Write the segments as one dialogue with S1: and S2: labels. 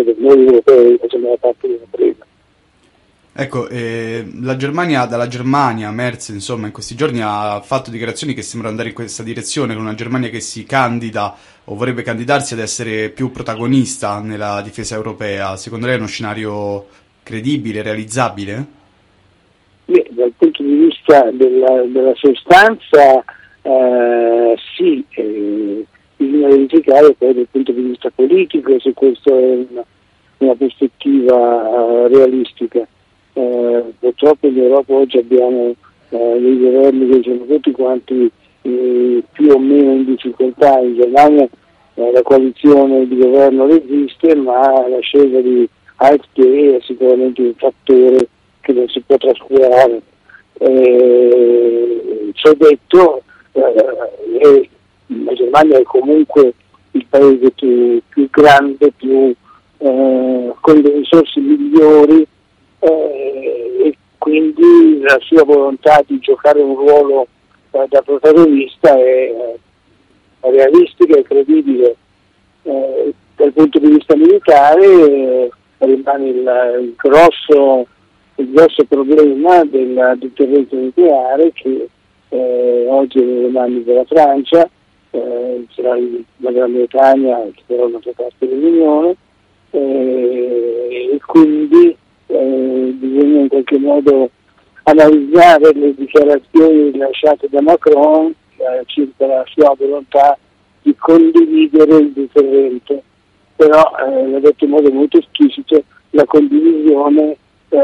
S1: per noi europei facciamo la parte della presa.
S2: Ecco, dalla Germania, Merz, insomma, in questi giorni ha fatto dichiarazioni che sembrano andare in questa direzione, con una Germania che si candida o vorrebbe candidarsi ad essere più protagonista nella difesa europea. Secondo lei è uno scenario credibile, realizzabile?
S1: Beh, dal punto di vista della sostanza, sì, bisogna verificare poi dal punto di vista politico se questo è una prospettiva realistica. Purtroppo in Europa oggi abbiamo dei governi che sono tutti quanti più o meno in difficoltà. In Germania la coalizione di governo resiste, ma l'ascesa di AfD è sicuramente un fattore che non si può trascurare. Ciò detto, la Germania è comunque il paese più grande, con le risorse migliori, e quindi la sua volontà di giocare un ruolo da protagonista è realistica e credibile. Dal punto di vista militare rimane il grosso problema dell'intervento nucleare che oggi è nelle mani della Francia, sarà la Gran Bretagna che però non fa parte dell'Unione, e quindi bisogna in qualche modo analizzare le dichiarazioni rilasciate da Macron circa la sua volontà di condividere il deterrente, però l'ha detto in modo molto esplicito, la condivisione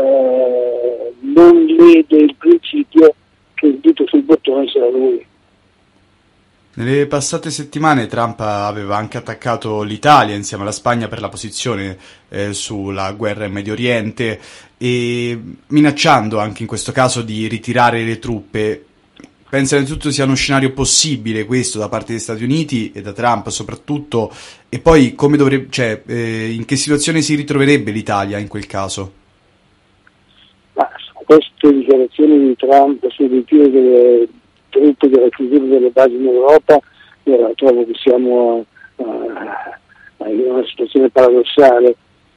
S1: non lede il principio che il dito sul bottone sarà lui.
S2: Nelle passate settimane Trump aveva anche attaccato l'Italia insieme alla Spagna per la posizione sulla guerra in Medio Oriente e minacciando anche in questo caso di ritirare le truppe. Pensa innanzitutto sia uno scenario possibile questo da parte degli Stati Uniti e da Trump soprattutto, e poi come in che situazione si ritroverebbe l'Italia in quel caso?
S1: Ma queste dichiarazioni di Trump sul ritiro delle truppe, della chiusura delle basi in Europa, trovo che siamo in una situazione paradossale.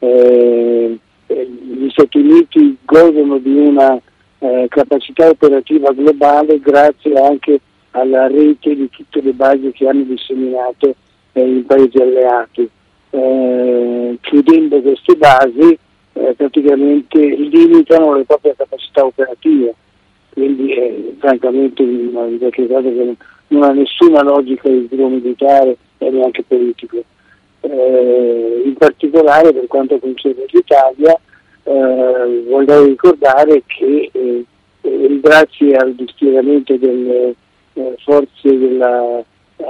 S1: Gli Stati Uniti godono di una capacità operativa globale grazie anche alla rete di tutte le basi che hanno disseminato in paesi alleati. Chiudendo queste basi praticamente limitano le proprie capacità operative, quindi francamente in qualche caso che non ha nessuna logica di sviluppo militare e neanche politico. In particolare per quanto concerne l'Italia, vorrei ricordare che grazie al dispiegamento delle forze della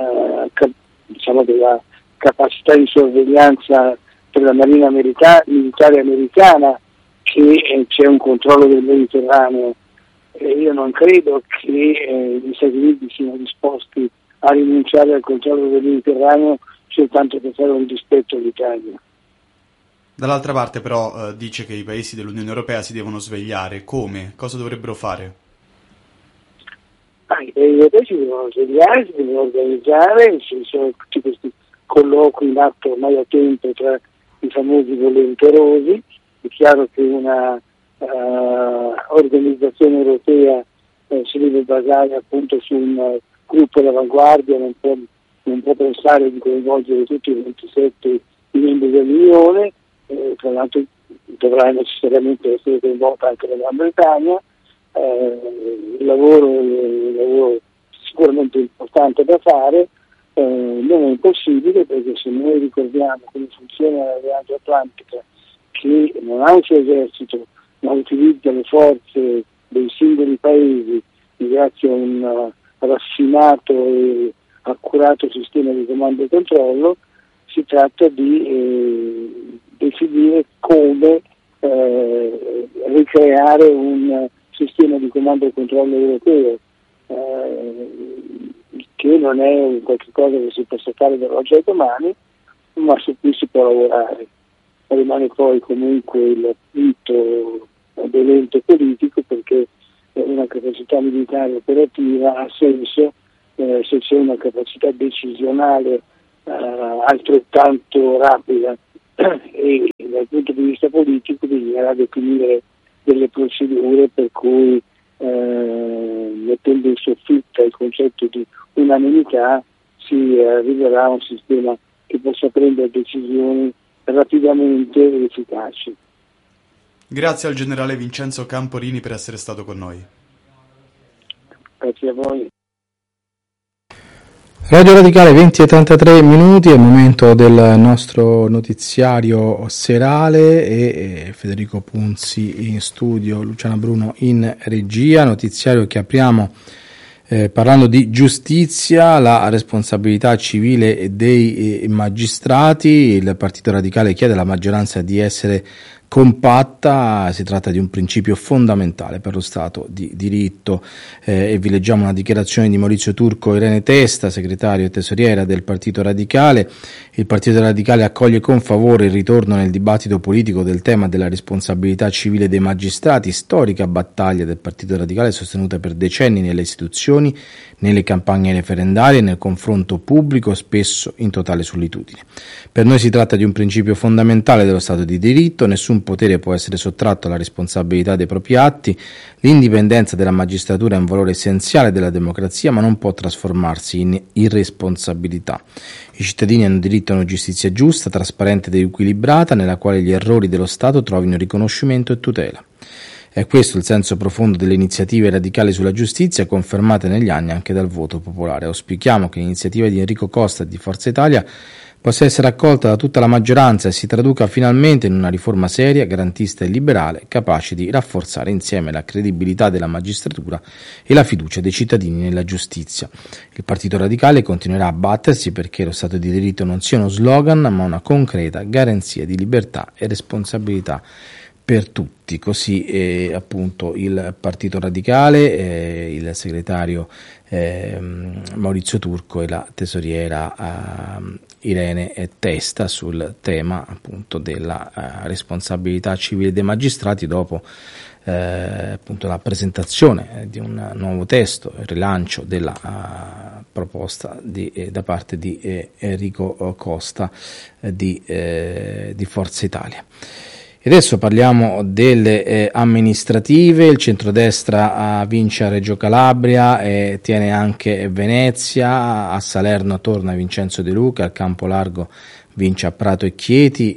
S1: capacità di sorveglianza per la Marina militare americana che c'è un controllo del Mediterraneo. Io non credo che gli Stati Uniti siano disposti a rinunciare al controllo del Mediterraneo soltanto per fare un dispetto all'Italia.
S2: Dall'altra parte però dice che i paesi dell'Unione Europea si devono svegliare. Come? Cosa dovrebbero fare?
S1: I paesi europei si devono svegliare, si devono organizzare, ci sono tutti questi colloqui in atto ormai da tempo tra i famosi volenterosi. È chiaro che una organizzazione europea si deve basare appunto su un gruppo d'avanguardia, non può pensare di coinvolgere tutti i 27 i membri dell'Unione, tra l'altro dovrà necessariamente essere coinvolta anche la Gran Bretagna. Il lavoro sicuramente importante da fare, non è impossibile, perché se noi ricordiamo come funziona l'Alleanza Atlantica, che non ha un suo esercito ma utilizza le forze dei singoli paesi grazie a un raffinato e accurato sistema di comando e controllo, si tratta di definire come ricreare un sistema di comando e controllo europeo, che non è qualcosa che si possa fare dall'oggi al domani, ma su cui si può lavorare. Rimane poi comunque il punto dell'ente politico, perché una capacità militare operativa ha senso se c'è una capacità decisionale altrettanto rapida e dal punto di vista politico bisognerà definire delle procedure per cui, mettendo in soffitta il concetto di unanimità, si arriverà a un sistema che possa prendere decisioni rapidamente ed efficaci.
S2: Grazie al generale Vincenzo Camporini per essere stato con noi.
S1: Grazie a voi.
S3: Radio Radicale 20:33, è il momento del nostro notiziario serale e Federico Punzi in studio, Luciana Bruno in regia, notiziario che apriamo parlando di giustizia, la responsabilità civile dei magistrati. Il Partito Radicale chiede alla maggioranza di essere compatta, si tratta di un principio fondamentale per lo Stato di diritto e vi leggiamo una dichiarazione di Maurizio Turco e Irene Testa, segretario e tesoriera del Partito Radicale. Il Partito Radicale accoglie con favore il ritorno nel dibattito politico del tema della responsabilità civile dei magistrati, storica battaglia del Partito Radicale sostenuta per decenni nelle istituzioni, nelle campagne referendarie e nel confronto pubblico, spesso in totale solitudine. Per noi si tratta di un principio fondamentale dello Stato di diritto, nessun potere può essere sottratto alla responsabilità dei propri atti, l'indipendenza della magistratura è un valore essenziale della democrazia ma non può trasformarsi in irresponsabilità. I cittadini hanno diritto a una giustizia giusta, trasparente ed equilibrata, nella quale gli errori dello Stato trovino riconoscimento e tutela. È questo il senso profondo delle iniziative radicali sulla giustizia, confermate negli anni anche dal voto popolare. Auspichiamo che l'iniziativa di Enrico Costa e di Forza Italia possa essere accolta da tutta la maggioranza e si traduca finalmente in una riforma seria, garantista e liberale, capace di rafforzare insieme la credibilità della magistratura e la fiducia dei cittadini nella giustizia. Il Partito Radicale continuerà a battersi perché lo Stato di diritto non sia uno slogan, ma una concreta garanzia di libertà e responsabilità per tutti. Così appunto il Partito Radicale, il segretario Maurizio Turco e la tesoriera Irene Testa sul tema appunto della responsabilità civile dei magistrati dopo appunto la presentazione di un nuovo testo, il rilancio della proposta da parte di Enrico Costa di Forza Italia. E adesso parliamo delle amministrative. Il centrodestra vince a Reggio Calabria e tiene anche Venezia. A Salerno torna Vincenzo De Luca, al Campo Largo vince a Prato e Chieti.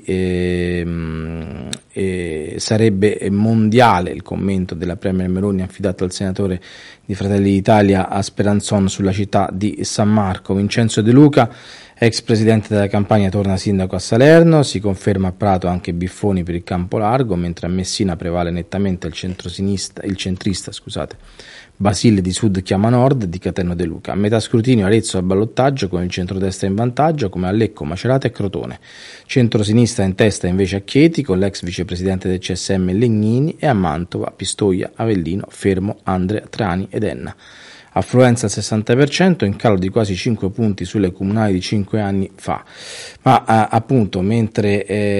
S3: Sarebbe mondiale il commento della Premier Meloni affidato al senatore di Fratelli d'Italia a Speranzon sulla città di San Marco. Vincenzo De Luca, ex presidente della Campania, torna sindaco a Salerno, si conferma a Prato anche Biffoni per il Campo Largo, mentre a Messina prevale nettamente il centrista, Basile di Sud chiama Nord di Cateno De Luca. A metà scrutinio Arezzo al ballottaggio con il centrodestra in vantaggio, come a Lecco, Macerata e Crotone. Centrosinistra in testa invece a Chieti con l'ex vicepresidente del CSM Legnini e a Mantova, Pistoia, Avellino, Fermo, Andrea, Trani ed Enna. Affluenza al 60%, in calo di quasi 5 punti sulle comunali di 5 anni fa. Ma appunto mentre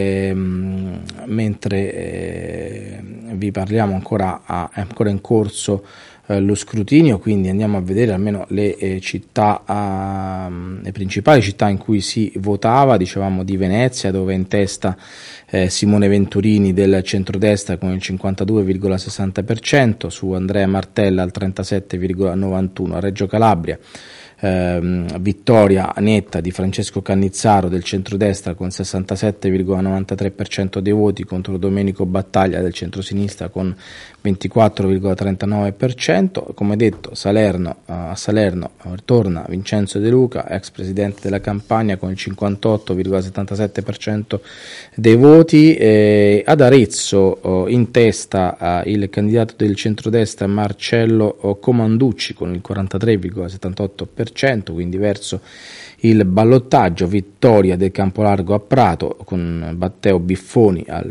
S3: vi parliamo ancora è ancora in corso lo scrutinio, quindi andiamo a vedere almeno le città, le principali città in cui si votava. Dicevamo di Venezia, dove è in testa Simone Venturini del centrodestra con il 52,60%, su Andrea Martella al 37,91%. A Reggio Calabria vittoria netta di Francesco Cannizzaro del centrodestra con 67,93% dei voti contro Domenico Battaglia del centrosinistra con 24,39%. Come detto, a Salerno torna Vincenzo De Luca, ex presidente della Campania, con il 58,77% dei voti. Ad Arezzo in testa il candidato del centrodestra Marcello Comanducci con il 43,78%, quindi verso il ballottaggio. Vittoria del Campolargo a Prato con Matteo Biffoni al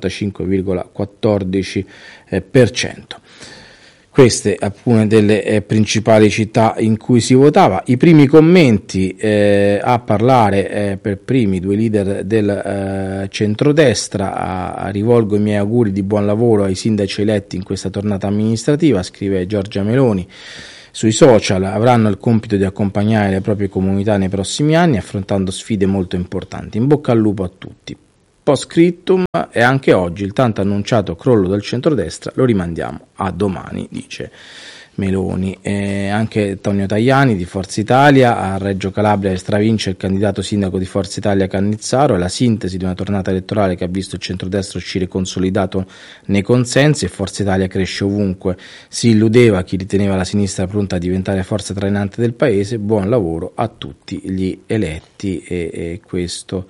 S3: 55,14%. Queste alcune delle principali città in cui si votava. I primi commenti a parlare per primi due leader del centrodestra. Rivolgo i miei auguri di buon lavoro ai sindaci eletti in questa tornata amministrativa, scrive Giorgia Meloni sui social. Avranno il compito di accompagnare le proprie comunità nei prossimi anni affrontando sfide molto importanti. In bocca al lupo a tutti. Post scriptum, e anche oggi il tanto annunciato crollo del centrodestra lo rimandiamo a domani, dice Meloni. Anche Tonio Tajani di Forza Italia: a Reggio Calabria stravince il candidato sindaco di Forza Italia Cannizzaro, è la sintesi di una tornata elettorale che ha visto il centrodestra uscire consolidato nei consensi e Forza Italia cresce ovunque. Si illudeva chi riteneva la sinistra pronta a diventare forza trainante del paese. Buon lavoro a tutti gli eletti. E questo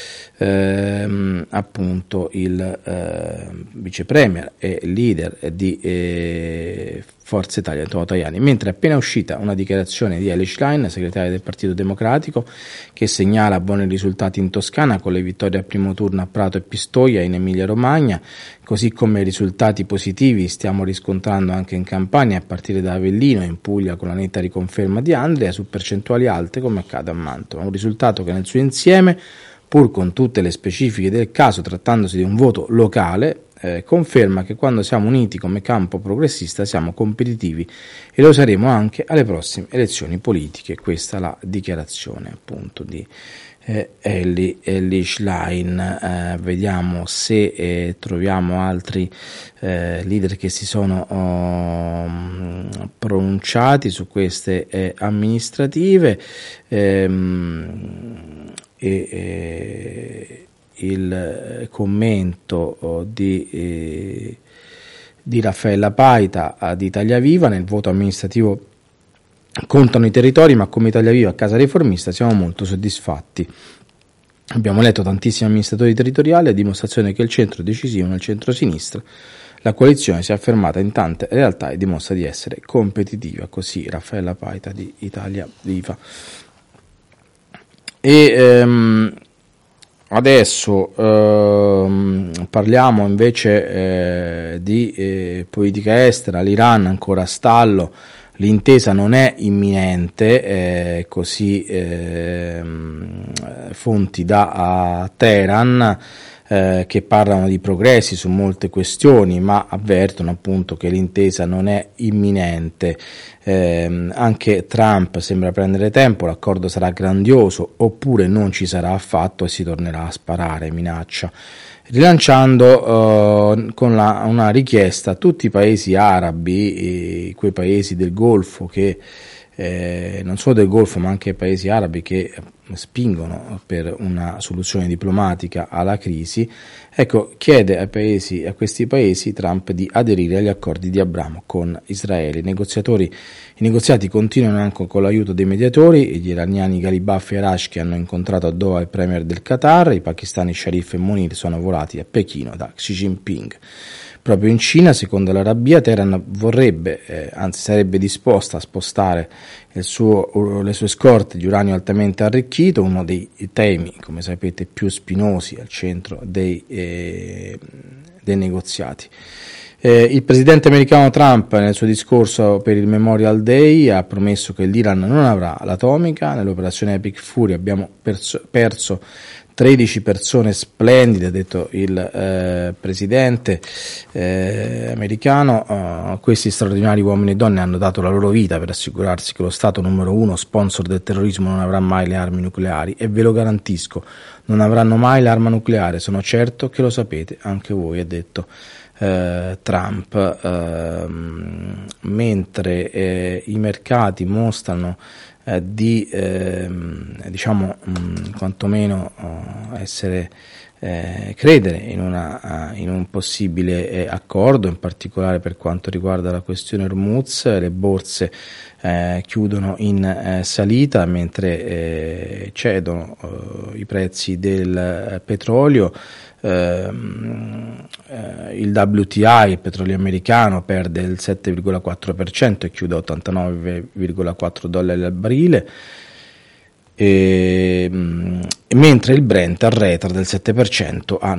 S3: appunto il vice premier e leader di Forza Italia, Antonio Tajani, mentre è appena uscita una dichiarazione di Elly Schlein, segretaria del Partito Democratico, che segnala buoni risultati in Toscana con le vittorie al primo turno a Prato e Pistoia in Emilia Romagna, così come risultati positivi stiamo riscontrando anche in Campania a partire da Avellino e in Puglia con la netta riconferma di Andria su percentuali alte come accade a Mantova, un risultato che nel suo insieme, pur con tutte le specifiche del caso trattandosi di un voto locale, conferma che quando siamo uniti come campo progressista siamo competitivi e lo saremo anche alle prossime elezioni politiche. Questa è la dichiarazione appunto di Elly Schlein. Vediamo se troviamo altri leader che si sono pronunciati su queste amministrative. Il commento di Raffaella Paita di Italia Viva: nel voto amministrativo contano i territori, ma come Italia Viva a Casa Riformista siamo molto soddisfatti. Abbiamo eletto tantissimi amministratori territoriali a dimostrazione che il centro è decisivo nel centro-sinistra. La coalizione si è affermata in tante realtà e dimostra di essere competitiva. Così Raffaella Paita di Italia Viva. E adesso parliamo invece di politica estera. L'Iran ancora a stallo, l'intesa non è imminente, così fonti da Teheran che parlano di progressi su molte questioni, ma avvertono appunto che l'intesa non è imminente. Anche Trump sembra prendere tempo, l'accordo sarà grandioso oppure non ci sarà affatto e si tornerà a sparare, minaccia, rilanciando con una richiesta a tutti i paesi arabi, quei paesi del Golfo che non solo del Golfo ma anche paesi arabi che spingono per una soluzione diplomatica alla crisi. Ecco, chiede a questi paesi Trump di aderire agli accordi di Abramo con Israele. I negoziati continuano anche con l'aiuto dei mediatori, gli iraniani Ghalibaf e Arash che hanno incontrato a Doha il premier del Qatar, i pakistani Sharif e Monir sono volati a Pechino da Xi Jinping. Proprio in Cina, secondo l'Arabia, Teheran vorrebbe, anzi sarebbe disposta a spostare le sue scorte di uranio altamente arricchito, uno dei temi, come sapete, più spinosi al centro dei negoziati. Il presidente americano Trump nel suo discorso per il Memorial Day ha promesso che l'Iran non avrà l'atomica. Nell'operazione Epic Fury abbiamo perso 13 persone splendide, ha detto il presidente americano. Questi straordinari uomini e donne hanno dato la loro vita per assicurarsi che lo Stato numero 1, sponsor del terrorismo, non avrà mai le armi nucleari, e ve lo garantisco, non avranno mai l'arma nucleare, sono certo che lo sapete anche voi, ha detto Trump, mentre i mercati mostrano di quantomeno essere credere in un possibile accordo, in particolare per quanto riguarda la questione Hormuz. Le borse chiudono in salita mentre cedono i prezzi del petrolio. Il WTI, il petrolio americano, perde il 7,4% e chiude a $89,4 al barile, mentre il Brent arretra del 7% a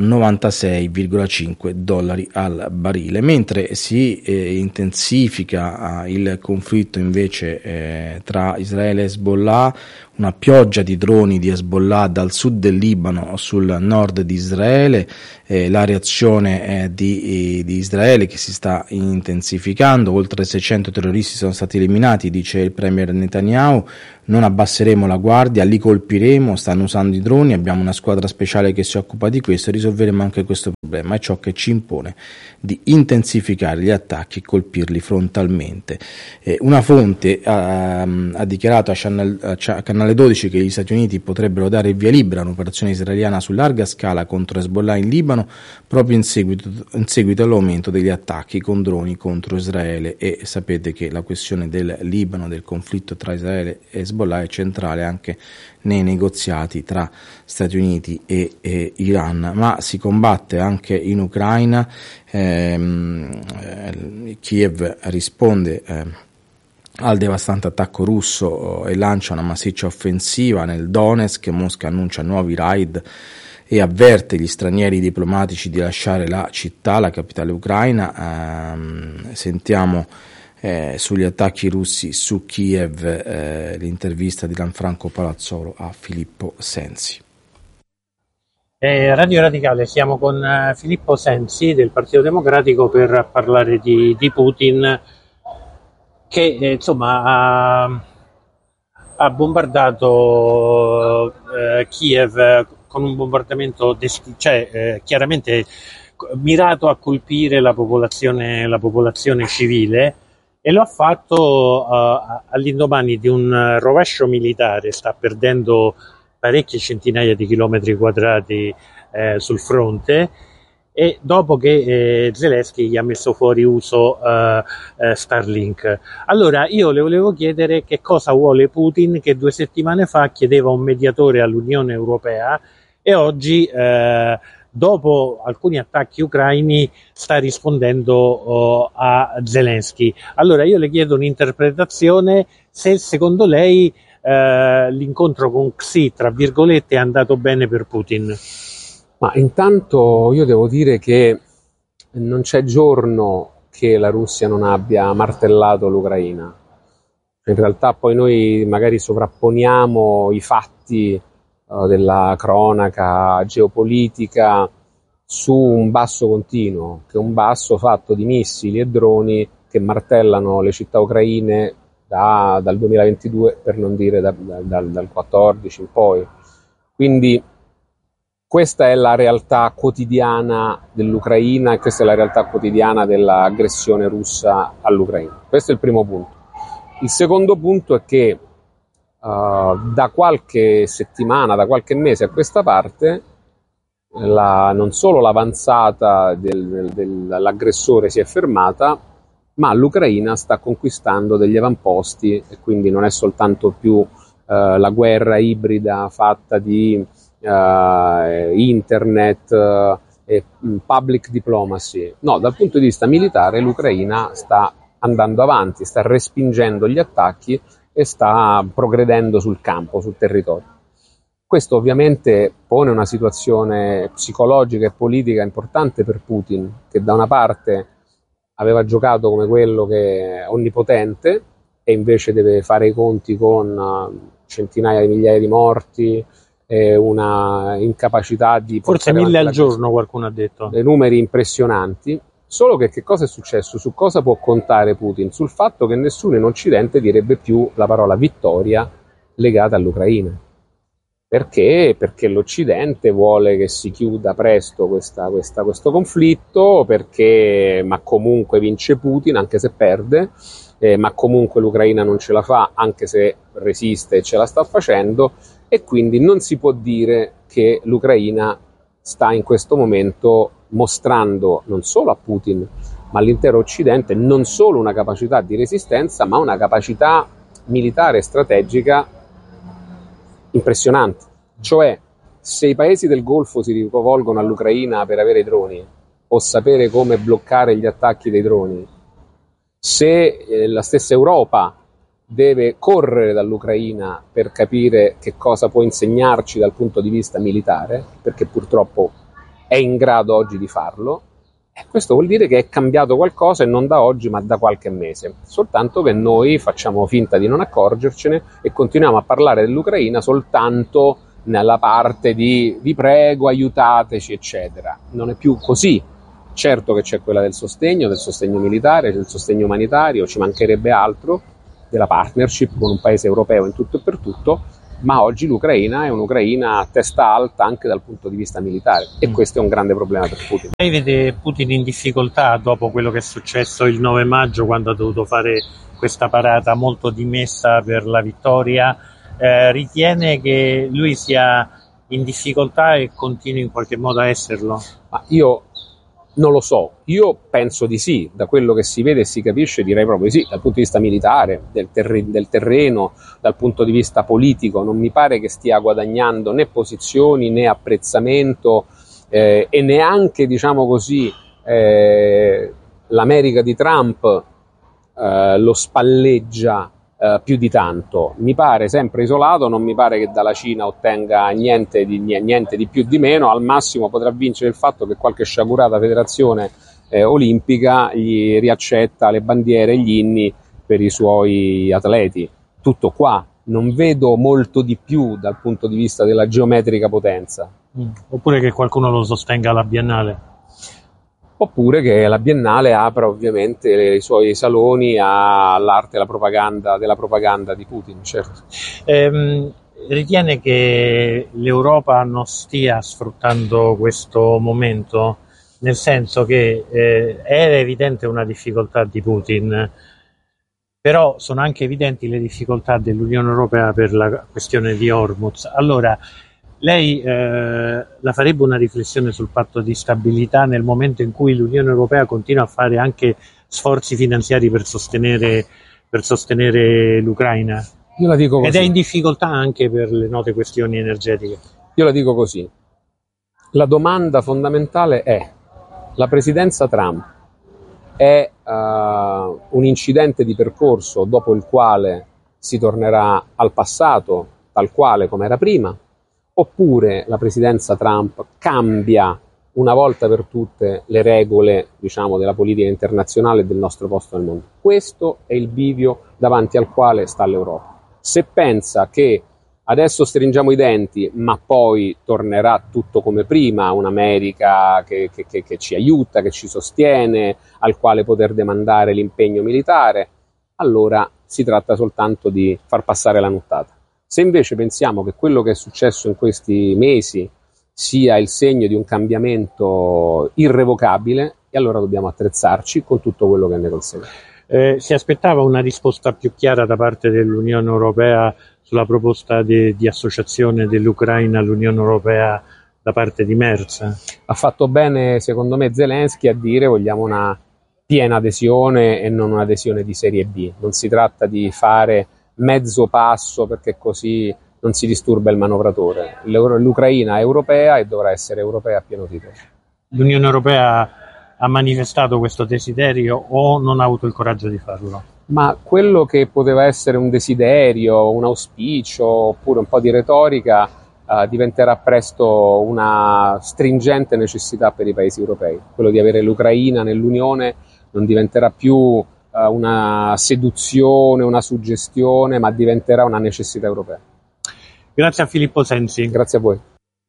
S3: $96,5 al barile. Mentre si intensifica il conflitto invece tra Israele e Hezbollah, una pioggia di droni di Hezbollah dal sud del Libano sul nord di Israele, la reazione di Israele che si sta intensificando. Oltre 600 terroristi sono stati eliminati, dice il premier Netanyahu. Non abbasseremo la guardia, li colpiremo, stanno usando i droni, abbiamo una squadra speciale che si occupa di questo, risolveremo anche questo problema. È ciò che ci impone di intensificare gli attacchi e colpirli frontalmente. Una fonte ha dichiarato a Canale 12 che gli Stati Uniti potrebbero dare via libera a un'operazione israeliana su larga scala contro Hezbollah in Libano proprio in seguito all'aumento degli attacchi con droni contro Israele, e sapete che la questione del Libano, del conflitto tra Israele e Hezbollah è centrale anche nei negoziati tra Stati Uniti e Iran, ma si combatte anche in Ucraina. Kiev risponde al devastante attacco russo e lancia una massiccia offensiva nel Donetsk. Mosca annuncia nuovi raid e avverte gli stranieri diplomatici di lasciare la città, la capitale ucraina. Sentiamo sugli attacchi russi su Kiev l'intervista di Lanfranco Palazzolo a Filippo Sensi.
S4: Radio Radicale, siamo con Filippo Sensi del Partito Democratico per parlare di Putin, che insomma ha bombardato Kiev con un bombardamento chiaramente mirato a colpire la popolazione civile, e lo ha fatto all'indomani di un rovescio militare. Sta perdendo parecchie centinaia di chilometri quadrati sul fronte, e dopo che Zelensky gli ha messo fuori uso Starlink. Allora io le volevo chiedere che cosa vuole Putin, che 2 settimane fa chiedeva un mediatore all'Unione Europea e oggi dopo alcuni attacchi ucraini sta rispondendo a Zelensky. Allora io le chiedo un'interpretazione, se secondo lei l'incontro con Xi, tra virgolette, è andato bene per Putin.
S5: Ma intanto io devo dire che non c'è giorno che la Russia non abbia martellato l'Ucraina. In realtà poi noi magari sovrapponiamo i fatti della cronaca geopolitica su un basso continuo, che è un basso fatto di missili e droni che martellano le città ucraine dal 2022, per non dire dal 14 in poi. Quindi questa è la realtà quotidiana dell'Ucraina e questa è la realtà quotidiana dell'aggressione russa all'Ucraina. Questo è il primo punto. Il secondo punto è che da qualche settimana, da qualche mese a questa parte, non solo l'avanzata dell'aggressore si è fermata, ma l'Ucraina sta conquistando degli avamposti, e quindi non è soltanto più la guerra ibrida fatta di internet e public diplomacy. No, dal punto di vista militare l'Ucraina sta andando avanti, sta respingendo gli attacchi e sta progredendo sul campo, sul territorio. Questo ovviamente pone una situazione psicologica e politica importante per Putin, che da una parte aveva giocato come quello che è onnipotente e invece deve fare i conti con centinaia di migliaia di morti e una incapacità di...
S4: Forse 1000 al giorno, qualcuno ha detto.
S5: Dei numeri impressionanti. Solo che cosa è successo? Su cosa può contare Putin? Sul fatto che nessuno in Occidente direbbe più la parola vittoria legata all'Ucraina. Perché? Perché l'Occidente vuole che si chiuda presto questo conflitto, ma comunque vince Putin anche se perde, ma comunque l'Ucraina non ce la fa anche se resiste e ce la sta facendo, e quindi non si può dire che l'Ucraina sta in questo momento mostrando non solo a Putin ma all'intero Occidente non solo una capacità di resistenza, ma una capacità militare e strategica impressionante. Cioè, se i paesi del Golfo si rivolgono all'Ucraina per avere i droni o sapere come bloccare gli attacchi dei droni, se la stessa Europa deve correre dall'Ucraina per capire che cosa può insegnarci dal punto di vista militare, perché purtroppo è in grado oggi di farlo, Questo vuol dire che è cambiato qualcosa, e non da oggi ma da qualche mese, soltanto che noi facciamo finta di non accorgercene e continuiamo a parlare dell'Ucraina soltanto nella parte di vi prego aiutateci eccetera. Non è più così. Certo che c'è quella del sostegno militare, del sostegno umanitario, ci mancherebbe altro, della partnership con un paese europeo in tutto e per tutto, ma oggi l'Ucraina è un'Ucraina a testa alta anche dal punto di vista militare, e questo è un grande problema per Putin.
S4: Lei vede Putin in difficoltà dopo quello che è successo il 9 maggio, quando ha dovuto fare questa parata molto dimessa per la vittoria? Ritiene che lui sia in difficoltà e continui in qualche modo a esserlo?
S5: Ma io non lo so, io penso di sì, da quello che si vede e si capisce direi proprio di sì, dal punto di vista militare, del terreno, dal punto di vista politico, non mi pare che stia guadagnando né posizioni né apprezzamento, e neanche, diciamo così, l'America di Trump lo spalleggia più di tanto. Mi pare sempre isolato, non mi pare che dalla Cina ottenga niente di più di meno, al massimo potrà vincere il fatto che qualche sciagurata federazione olimpica gli riaccetta le bandiere e gli inni per i suoi atleti. Tutto qua, non vedo molto di più dal punto di vista della geometrica potenza.
S4: Oppure che qualcuno lo sostenga alla Biennale?
S5: Oppure che la Biennale apra ovviamente i suoi saloni all'arte della propaganda di Putin, certo.
S4: Ritiene che l'Europa non stia sfruttando questo momento, nel senso che è evidente una difficoltà di Putin, però sono anche evidenti le difficoltà dell'Unione Europea per la questione di Hormuz. Allora, lei la farebbe una riflessione sul patto di stabilità nel momento in cui l'Unione Europea continua a fare anche sforzi finanziari per sostenere l'Ucraina?
S5: Io la dico così.
S4: Ed è in difficoltà anche per le note questioni energetiche.
S5: Io la dico così. La domanda fondamentale è: la presidenza Trump è un incidente di percorso dopo il quale si tornerà al passato, tal quale come era prima? Oppure la presidenza Trump cambia una volta per tutte le regole, diciamo, della politica internazionale e del nostro posto nel mondo? Questo è il bivio davanti al quale sta l'Europa. Se pensa che adesso stringiamo i denti, ma poi tornerà tutto come prima, un'America che ci aiuta, che ci sostiene, al quale poter demandare l'impegno militare, allora si tratta soltanto di far passare la nottata. Se invece pensiamo che quello che è successo in questi mesi sia il segno di un cambiamento irrevocabile, e allora dobbiamo attrezzarci con tutto quello che ne consegue.
S4: Si aspettava una risposta più chiara da parte dell'Unione Europea sulla proposta di associazione dell'Ucraina all'Unione Europea da parte di Merz?
S5: Ha fatto bene, secondo me, Zelensky a dire vogliamo una piena adesione e non un'adesione di serie B. Non si tratta di fare mezzo passo perché così non si disturba il manovratore. L'Ucraina è europea e dovrà essere europea a pieno titolo.
S4: L'Unione Europea ha manifestato questo desiderio o non ha avuto il coraggio di farlo?
S5: Ma quello che poteva essere un desiderio, un auspicio oppure un po' di retorica diventerà presto una stringente necessità per i paesi europei. Quello di avere l'Ucraina nell'Unione non diventerà più una seduzione, una suggestione, ma diventerà una necessità europea.
S4: Grazie a Filippo Sensi.
S5: Grazie a voi.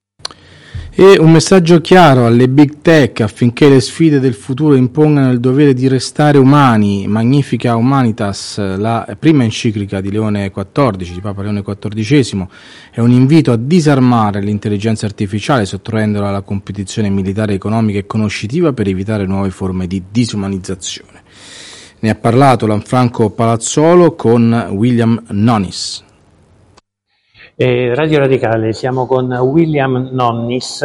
S3: E un messaggio chiaro alle big tech affinché le sfide del futuro impongano il dovere di restare umani. Magnifica Humanitas, la prima enciclica di Leone XIV, di Papa Leone XIV, è un invito a disarmare l'intelligenza artificiale sottraendola alla competizione militare, economica e conoscitiva per evitare nuove forme di disumanizzazione. Ne ha parlato Lanfranco Palazzolo con William Nonis.
S4: Radio Radicale, siamo con William Nonnis,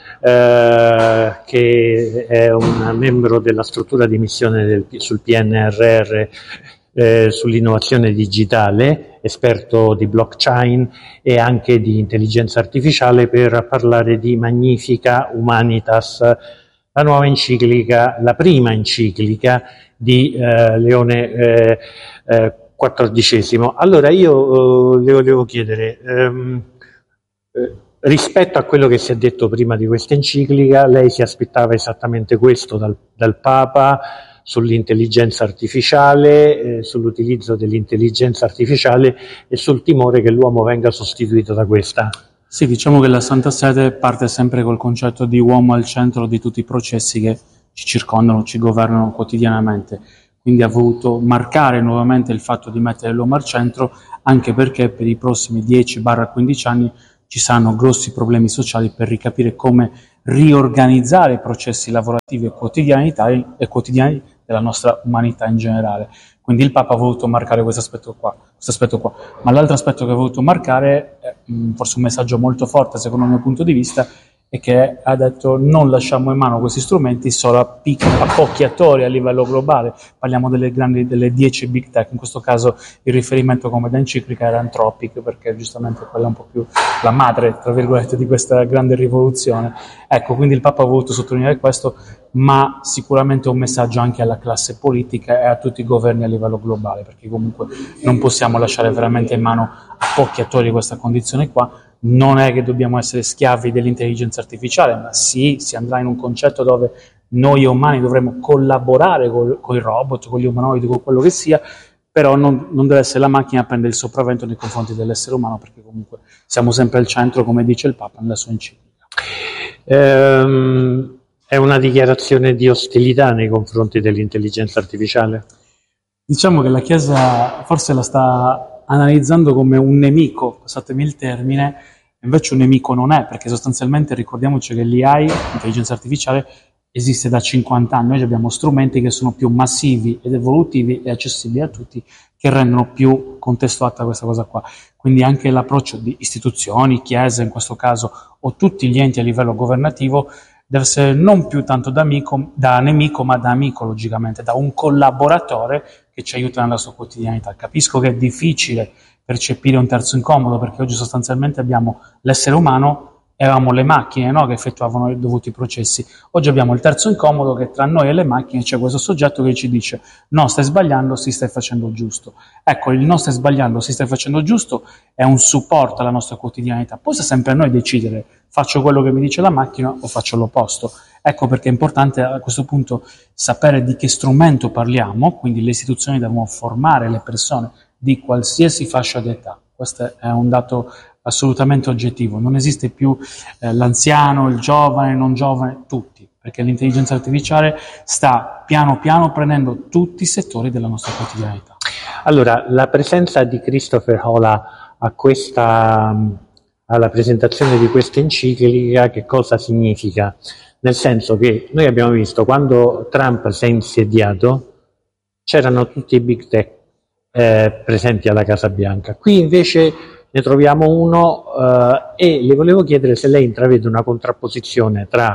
S4: che è un membro della struttura di missione sul PNRR, sull'innovazione digitale, esperto di blockchain e anche di intelligenza artificiale, per parlare di Magnifica Humanitas, la nuova enciclica, la prima enciclica di Leone XIV. Allora io le volevo chiedere, rispetto a quello che si è detto prima di questa enciclica, lei si aspettava esattamente questo dal Papa sull'intelligenza artificiale, sull'utilizzo dell'intelligenza artificiale e sul timore che l'uomo venga sostituito da questa.
S6: Sì, diciamo che la Santa Sede parte sempre col concetto di uomo al centro di tutti i processi che ci circondano, ci governano quotidianamente. Quindi ha voluto marcare nuovamente il fatto di mettere l'uomo al centro, anche perché per i prossimi 10-15 anni ci saranno grossi problemi sociali per ricapire come riorganizzare i processi lavorativi e quotidiani della nostra umanità in generale. Quindi il Papa ha voluto marcare questo aspetto qua. Ma l'altro aspetto che ha voluto marcare, forse un messaggio molto forte secondo il mio punto di vista, è che ha detto non lasciamo in mano questi strumenti solo a pochi attori a livello globale. Parliamo delle 10 big tech, in questo caso il riferimento come da enciclica era Anthropic, perché giustamente quella è un po' più la madre, tra virgolette, di questa grande rivoluzione. Ecco, quindi il Papa ha voluto sottolineare questo, ma sicuramente un messaggio anche alla classe politica e a tutti i governi a livello globale, perché comunque non possiamo lasciare veramente in mano a pochi attori questa condizione qua. Non è che dobbiamo essere schiavi dell'intelligenza artificiale, ma sì, si andrà in un concetto dove noi umani dovremo collaborare con i robot, con gli umanoidi, con quello che sia, però non deve essere la macchina a prendere il sopravvento nei confronti dell'essere umano, perché comunque siamo sempre al centro, come dice il Papa nella sua enciclica.
S4: È una dichiarazione di ostilità nei confronti dell'intelligenza artificiale?
S6: Diciamo che la Chiesa forse la sta analizzando come un nemico, passatemi il termine, invece un nemico non è, perché sostanzialmente ricordiamoci che l'AI, l'intelligenza artificiale, esiste da 50 anni, noi abbiamo strumenti che sono più massivi ed evolutivi e accessibili a tutti, che rendono più contestuata questa cosa qua. Quindi anche l'approccio di istituzioni, Chiesa in questo caso, o tutti gli enti a livello governativo, deve essere non più tanto da nemico, ma da amico, logicamente, da un collaboratore che ci aiuta nella sua quotidianità. Capisco che è difficile percepire un terzo incomodo, perché oggi sostanzialmente abbiamo l'essere umano e avevamo le macchine, no, che effettuavano i dovuti processi. Oggi abbiamo il terzo incomodo, che tra noi e le macchine c'è questo soggetto che ci dice no, stai sbagliando, si stai facendo giusto. Ecco, il no stai sbagliando, si stai facendo giusto è un supporto alla nostra quotidianità. Poi sta sempre a noi decidere, faccio quello che mi dice la macchina o faccio l'opposto. Ecco perché è importante a questo punto sapere di che strumento parliamo, quindi le istituzioni devono formare le persone di qualsiasi fascia d'età. Questo è un dato assolutamente oggettivo. Non esiste più l'anziano, il giovane, non giovane, tutti, perché l'intelligenza artificiale sta piano piano prendendo tutti i settori della nostra quotidianità.
S4: Allora, la presenza di Christopher Hola alla presentazione di questa enciclica che cosa significa? Nel senso che noi abbiamo visto quando Trump si è insediato c'erano tutti i big tech presenti alla Casa Bianca. Qui invece ne troviamo uno e le volevo chiedere se lei intravede una contrapposizione tra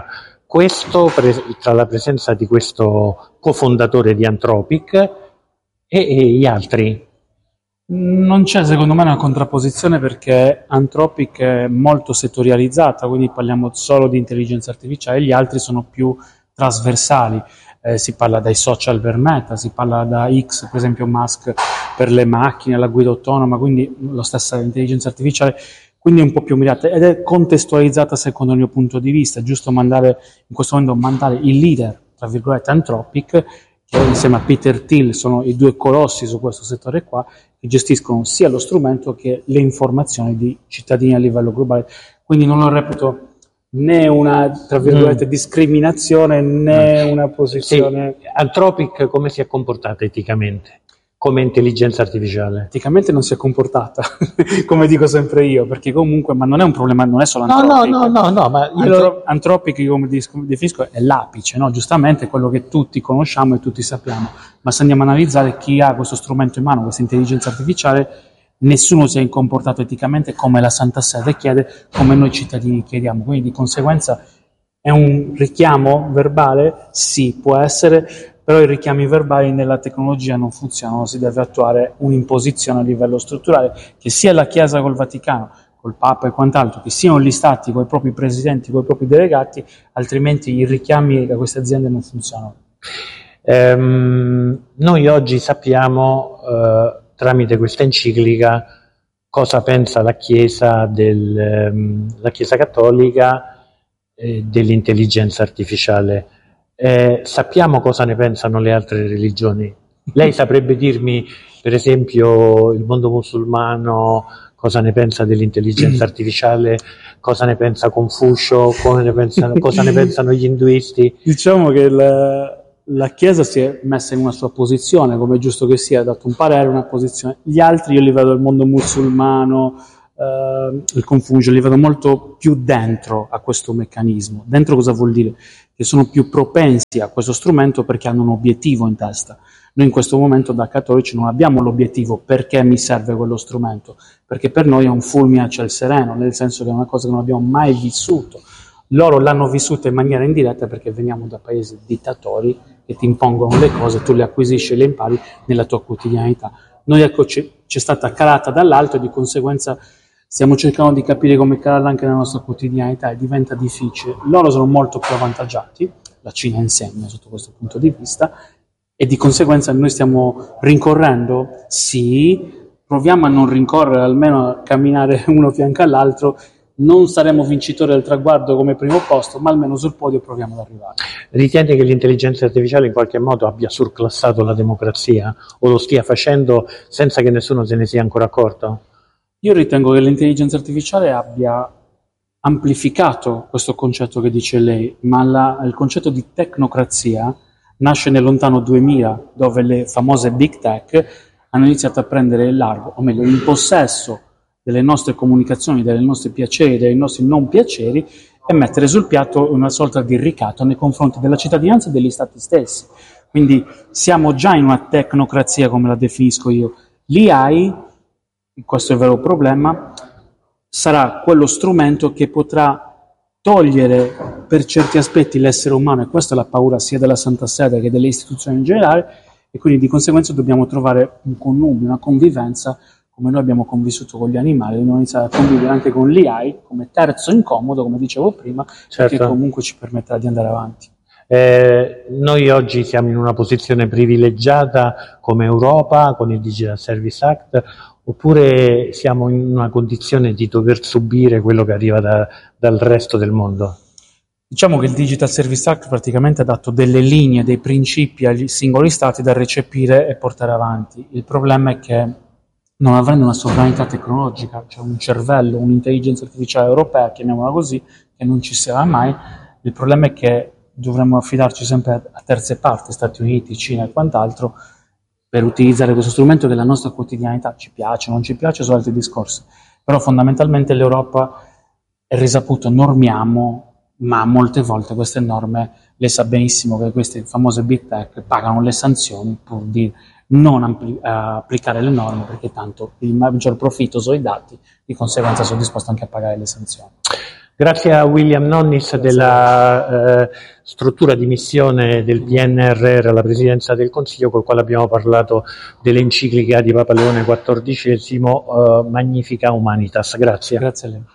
S4: la presenza di questo cofondatore di Anthropic e gli altri.
S6: Non c'è secondo me una contrapposizione, perché Anthropic è molto settorializzata, quindi parliamo solo di intelligenza artificiale, gli altri sono più trasversali. Si parla dai social per Meta, si parla da X, per esempio Musk per le macchine, la guida autonoma, quindi la stessa intelligenza artificiale, quindi è un po' più mirata ed è contestualizzata secondo il mio punto di vista. È giusto in questo momento mandare il leader, tra virgolette, Anthropic, che insieme a Peter Thiel sono i due colossi su questo settore qua, che gestiscono sia lo strumento che le informazioni di cittadini a livello globale. Quindi non lo reputo né una, tra virgolette, discriminazione, né una posizione...
S4: Sì. Anthropic come si è comportata eticamente? Come intelligenza artificiale?
S6: Eticamente non si è comportata, come dico sempre io, perché comunque, ma non è un problema, non è solo Anthropic.
S4: No, ma
S6: Anthropic, io come definisco, è l'apice, no? Giustamente è quello che tutti conosciamo e tutti sappiamo, ma se andiamo a analizzare chi ha questo strumento in mano, questa intelligenza artificiale, nessuno si è comportato eticamente come la Santa Sede chiede, come noi cittadini chiediamo. Quindi di conseguenza è un richiamo verbale? Sì, può essere, però i richiami verbali nella tecnologia non funzionano, si deve attuare un'imposizione a livello strutturale, che sia la Chiesa col Vaticano, col Papa e quant'altro, che siano gli Stati con i propri presidenti, con i propri delegati, altrimenti i richiami a queste aziende non funzionano.
S4: Noi oggi sappiamo tramite questa enciclica cosa pensa la Chiesa, la Chiesa cattolica dell'intelligenza artificiale. Sappiamo cosa ne pensano le altre religioni. Lei saprebbe dirmi, per esempio, il mondo musulmano cosa ne pensa dell'intelligenza artificiale, cosa ne pensa Confucio, cosa ne pensano gli induisti?
S6: Diciamo che la Chiesa si è messa in una sua posizione, come è giusto che sia, ha dato un parere, una posizione. Gli altri io li vedo il mondo musulmano, il Confucio, li vedo molto più dentro a questo meccanismo. Dentro cosa vuol dire? Che sono più propensi a questo strumento perché hanno un obiettivo in testa. Noi in questo momento da cattolici non abbiamo l'obiettivo perché mi serve quello strumento, perché per noi è un fulmine a ciel sereno, nel senso che è una cosa che non abbiamo mai vissuto. Loro l'hanno vissuta in maniera indiretta perché veniamo da paesi dittatori che ti impongono le cose, tu le acquisisci e le impari nella tua quotidianità. Noi ecco c'è stata calata dall'alto e di conseguenza stiamo cercando di capire come calarla anche nella nostra quotidianità e diventa difficile. Loro sono molto più avvantaggiati, la Cina insegna sotto questo punto di vista, e di conseguenza noi stiamo rincorrendo, sì, proviamo a non rincorrere, almeno a camminare uno fianco all'altro, non saremo vincitori del traguardo come primo posto, ma almeno sul podio proviamo ad arrivare.
S4: Ritiene che l'intelligenza artificiale in qualche modo abbia surclassato la democrazia o lo stia facendo senza che nessuno se ne sia ancora accorto?
S6: Io ritengo che l'intelligenza artificiale abbia amplificato questo concetto che dice lei, ma il concetto di tecnocrazia nasce nel lontano 2000, dove le famose big tech hanno iniziato a prendere largo, o meglio, in possesso delle nostre comunicazioni, dei nostri piaceri, dei nostri non piaceri, e mettere sul piatto una sorta di ricatto nei confronti della cittadinanza e degli stati stessi. Quindi siamo già in una tecnocrazia, come la definisco io. L'AI, questo è il vero problema, sarà quello strumento che potrà togliere per certi aspetti l'essere umano, e questa è la paura sia della Santa Sede che delle istituzioni in generale, e quindi di conseguenza dobbiamo trovare un connubio, una convivenza, come noi abbiamo convissuto con gli animali, dobbiamo iniziare a convivere anche con l'AI come terzo incomodo, come dicevo prima,
S4: certo,
S6: che comunque ci permetterà di andare avanti.
S4: Noi oggi siamo in una posizione privilegiata come Europa con il Digital Service Act, oppure siamo in una condizione di dover subire quello che arriva dal resto del mondo?
S6: Diciamo che il Digital Service Act praticamente ha dato delle linee, dei principi agli singoli stati da recepire e portare avanti. Il problema è che non avendo una sovranità tecnologica, cioè un cervello, un'intelligenza artificiale europea, chiamiamola così, che non ci sarà mai, il problema è che dovremmo affidarci sempre a terze parti, Stati Uniti, Cina e quant'altro, per utilizzare questo strumento che la nostra quotidianità ci piace, non ci piace, sono altri discorsi. Però fondamentalmente l'Europa è risaputo, normiamo, ma molte volte queste norme, lei sa benissimo che queste famose big tech pagano le sanzioni pur di non applicare le norme, perché tanto il maggior profitto sono i dati, di conseguenza sono disposto anche a pagare le sanzioni.
S4: Grazie a William Nonnis della struttura di missione del PNRR alla Presidenza del Consiglio, col quale abbiamo parlato dell'enciclica di Papa Leone XIV, Magnifica Humanitas. Grazie.
S6: Grazie a lei.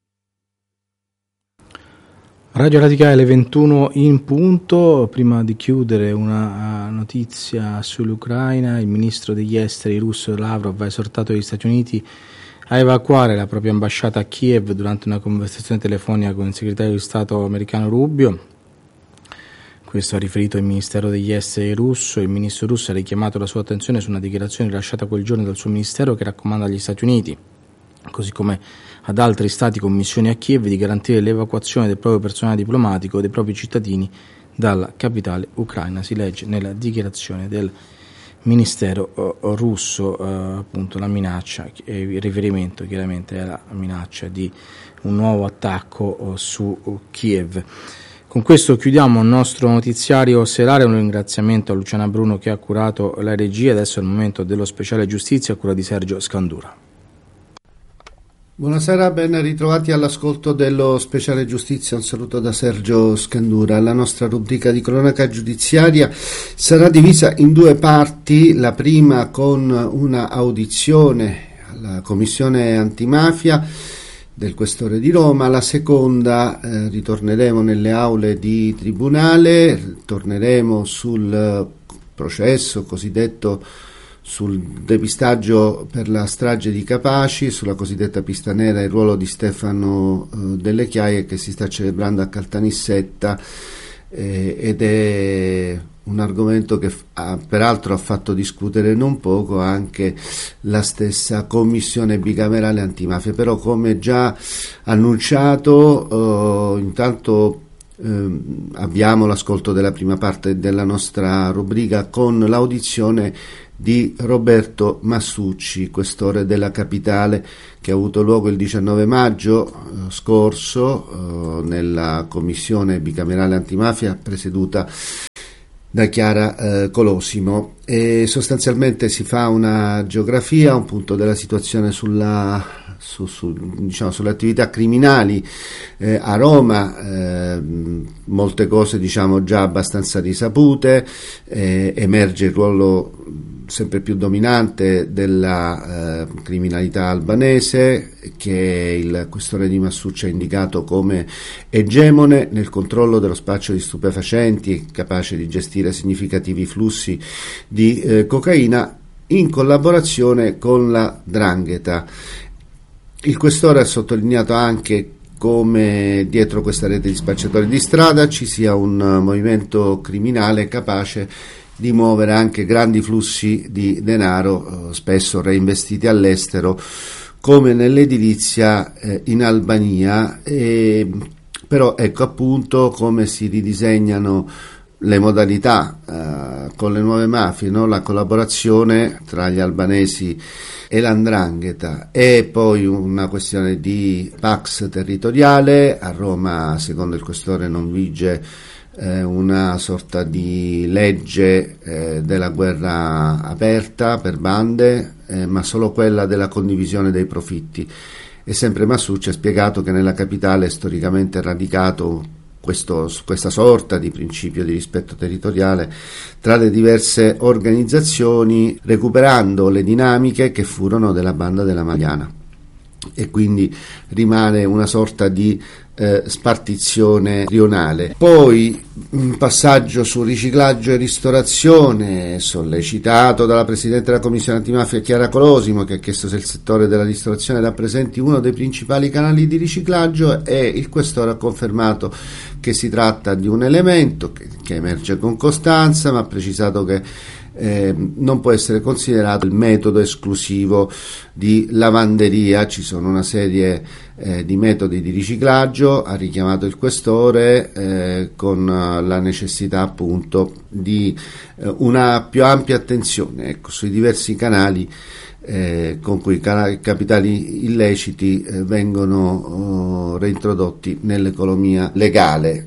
S3: Radio Radicale 21 in punto. Prima di chiudere una notizia sull'Ucraina, il ministro degli esteri russo Lavrov ha esortato gli Stati Uniti a evacuare la propria ambasciata a Kiev durante una conversazione telefonica con il segretario di Stato americano Rubio. Questo ha riferito il Ministero degli Esteri russo. Il ministro russo ha richiamato la sua attenzione su una dichiarazione rilasciata quel giorno dal suo ministero che raccomanda agli Stati Uniti, così come ad altri stati con missioni a Kiev, di garantire l'evacuazione del proprio personale diplomatico e dei propri cittadini dalla capitale ucraina. Si legge nella dichiarazione del Ministero russo, appunto la minaccia, il riferimento chiaramente è la minaccia di un nuovo attacco su Kiev. Con questo chiudiamo il nostro notiziario serale. Un ringraziamento a Luciana Bruno che ha curato la regia. Adesso è il momento dello speciale giustizia a cura di Sergio Scandura.
S7: Buonasera, ben ritrovati all'ascolto dello speciale giustizia. Un saluto da Sergio Scandura. La nostra rubrica di cronaca giudiziaria sarà divisa in due parti. La prima con una audizione alla Commissione Antimafia del Questore di Roma, la seconda ritorneremo nelle aule di tribunale, torneremo sul processo cosiddetto sul depistaggio per la strage di Capaci, sulla cosiddetta pista nera, il ruolo di Stefano Delle Chiaie, che si sta celebrando a Caltanissetta, ed è un argomento che peraltro ha fatto discutere non poco anche la stessa Commissione bicamerale antimafia. Però, come già annunciato, intanto abbiamo l'ascolto della prima parte della nostra rubrica con l'audizione di Roberto Massucci, questore della Capitale, che ha avuto luogo il 19 maggio scorso nella Commissione bicamerale antimafia presieduta da Chiara Colosimo, e sostanzialmente si fa una geografia, un punto della situazione diciamo, sulle attività criminali a Roma. Molte cose, diciamo, già abbastanza risapute. Emerge il ruolo sempre più dominante della criminalità albanese, che il questore di Massucci ha indicato come egemone nel controllo dello spaccio di stupefacenti, capace di gestire significativi flussi di cocaina in collaborazione con la 'ndrangheta. Il questore ha sottolineato anche come dietro questa rete di spacciatori di strada ci sia un movimento criminale capace di muovere anche grandi flussi di denaro, spesso reinvestiti all'estero, come nell'edilizia in Albania. Però ecco appunto come si ridisegnano le modalità con le nuove mafie, no? La collaborazione tra gli albanesi e la 'ndrangheta. E poi una questione di pax territoriale. A Roma, secondo il questore, non vige una sorta di legge della guerra aperta per bande, ma solo quella della condivisione dei profitti. E sempre Massucci ha spiegato che nella Capitale è storicamente radicato questa sorta di principio di rispetto territoriale tra le diverse organizzazioni, recuperando le dinamiche che furono della banda della Magliana, e quindi rimane una sorta di spartizione rionale. Poi un passaggio su riciclaggio e ristorazione, sollecitato dalla Presidente della Commissione antimafia Chiara Colosimo, che ha chiesto se il settore della ristorazione rappresenti uno dei principali canali di riciclaggio, e il questore ha confermato che si tratta di un elemento che emerge con costanza, ma ha precisato che non può essere considerato il metodo esclusivo di lavanderia. Ci sono una serie di metodi di riciclaggio, ha richiamato il questore, con la necessità appunto di una più ampia attenzione, ecco, sui diversi canali con cui i capitali illeciti vengono reintrodotti nell'economia legale.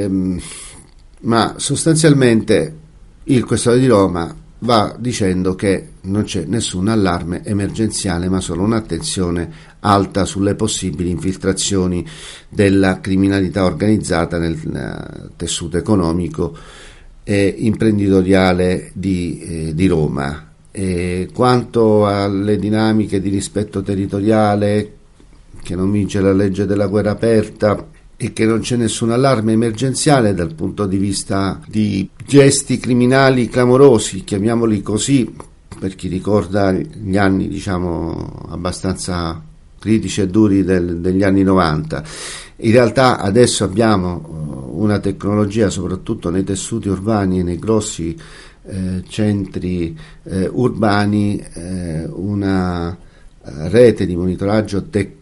S7: Ma sostanzialmente il questore di Roma va dicendo che non c'è nessun allarme emergenziale, ma solo un'attenzione alta sulle possibili infiltrazioni della criminalità organizzata nel tessuto economico e imprenditoriale di Roma. E quanto alle dinamiche di rispetto territoriale, che non vige la legge della guerra aperta e che non c'è nessun allarme emergenziale dal punto di vista di gesti criminali clamorosi, chiamiamoli così, per chi ricorda gli anni, diciamo, abbastanza critici e duri degli anni 90. In realtà adesso abbiamo una tecnologia, soprattutto nei tessuti urbani e nei grossi centri urbani, una rete di monitoraggio tecnologica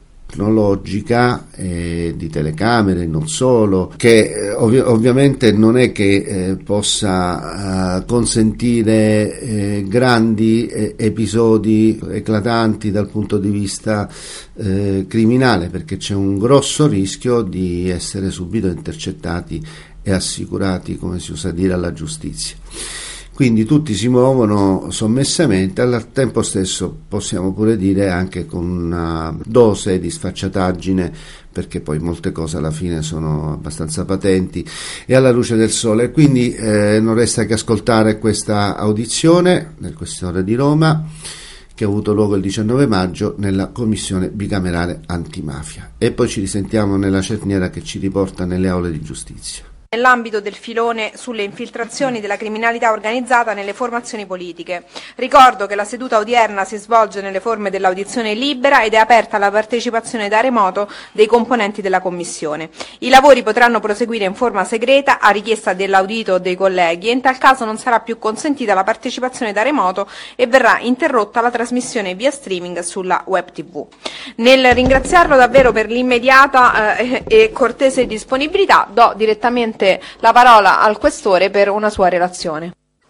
S7: di telecamere, non solo, che ovviamente non è che possa consentire grandi episodi eclatanti dal punto di vista criminale, perché c'è un grosso rischio di essere subito intercettati e assicurati, come si usa dire, alla giustizia. Quindi tutti si muovono sommessamente, al tempo stesso possiamo pure dire anche con una dose di sfacciataggine, perché poi molte cose alla fine sono abbastanza patenti e alla luce del sole. Quindi non resta che ascoltare questa audizione del questore di Roma, che ha avuto luogo il 19 maggio nella Commissione bicamerale antimafia. E poi ci risentiamo nella cerniera che ci riporta nelle aule di giustizia.
S8: nell'ambito del filone sulle infiltrazioni della criminalità organizzata nelle formazioni politiche. Ricordo che la seduta odierna si svolge nelle forme dell'audizione libera ed è aperta alla partecipazione da remoto dei componenti della Commissione. I lavori potranno proseguire in forma segreta a richiesta dell'audito o dei colleghi e in tal caso non sarà più consentita la partecipazione da remoto e verrà interrotta la trasmissione via streaming sulla web TV. Nel ringraziarlo davvero per l'immediata e cortese disponibilità, do direttamente la parola al Questore per una sua relazione.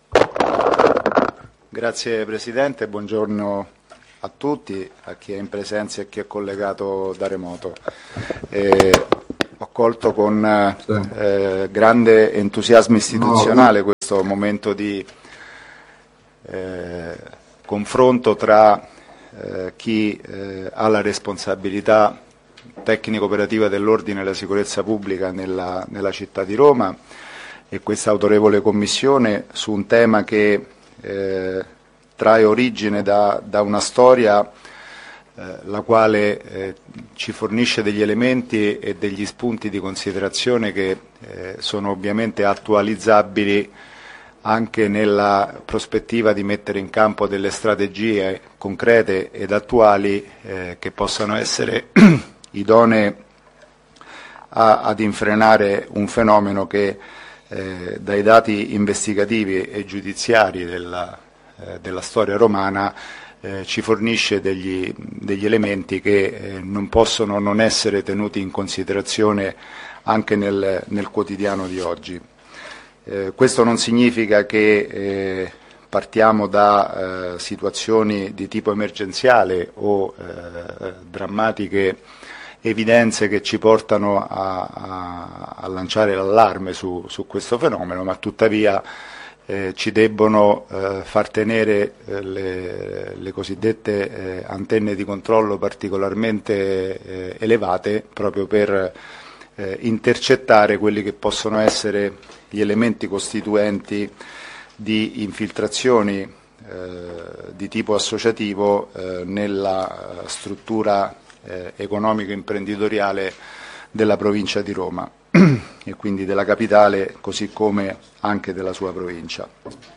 S9: Grazie Presidente, buongiorno a tutti, a chi è in presenza e a chi è collegato da remoto. Ho colto con grande entusiasmo istituzionale questo momento di confronto tra chi ha la responsabilità tecnico-operativa dell'ordine e la sicurezza pubblica nella città di Roma e questa autorevole commissione su un tema che trae origine da una storia la quale ci fornisce degli elementi e degli spunti di considerazione che sono ovviamente attualizzabili anche nella prospettiva di mettere in campo delle strategie concrete ed attuali che possano essere idonee ad infrenare un fenomeno che dai dati investigativi e giudiziari della storia romana ci fornisce degli elementi che non possono non essere tenuti in considerazione anche nel quotidiano di oggi. Questo non significa che partiamo da situazioni di tipo emergenziale o drammatiche evidenze che ci portano a lanciare l'allarme su questo fenomeno, ma tuttavia ci debbono far tenere le cosiddette antenne di controllo particolarmente elevate proprio per intercettare quelli che possono essere gli elementi costituenti di infiltrazioni di tipo associativo nella struttura economico-imprenditoriale della provincia di Roma e quindi della capitale così come anche della sua provincia.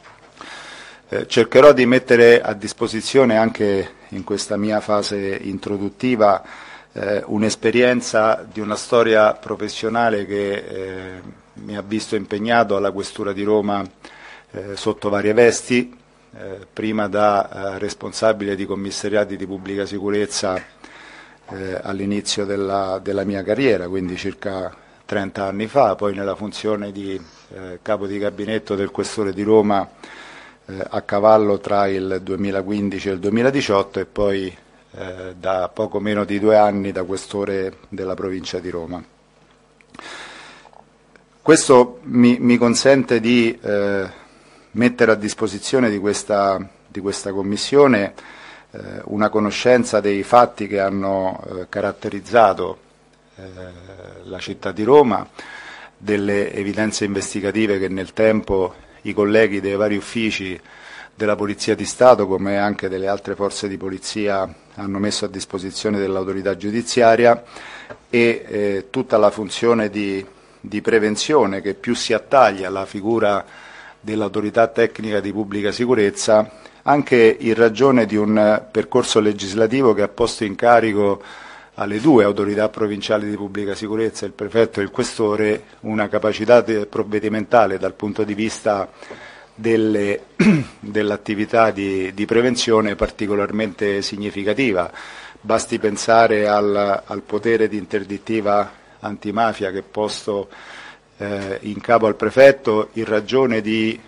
S9: Cercherò di mettere a disposizione anche in questa mia fase introduttiva un'esperienza di una storia professionale che mi ha visto impegnato alla Questura di Roma sotto varie vesti, prima da responsabile di commissariati di pubblica sicurezza all'inizio della mia carriera, quindi circa 30 anni fa, poi nella funzione di capo di gabinetto del Questore di Roma a cavallo tra il 2015 e il 2018 e poi da poco meno di 2 anni da Questore della provincia di Roma. Questo mi consente di mettere a disposizione di questa commissione una conoscenza dei fatti che hanno caratterizzato la città di Roma, delle evidenze investigative che nel tempo i colleghi dei vari uffici della Polizia di Stato, come anche delle altre forze di polizia, hanno messo a disposizione dell'autorità giudiziaria e tutta la funzione di prevenzione che più si attaglia alla figura dell'autorità tecnica di pubblica sicurezza, anche in ragione di un percorso legislativo che ha posto in carico alle 2 autorità provinciali di pubblica sicurezza, il prefetto e il questore, una capacità provvedimentale dal punto di vista dell'attività di prevenzione particolarmente significativa. Basti pensare al potere di interdittiva antimafia che è posto in capo al prefetto in ragione di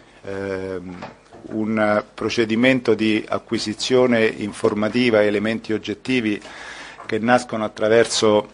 S9: un procedimento di acquisizione informativa e elementi oggettivi che nascono attraverso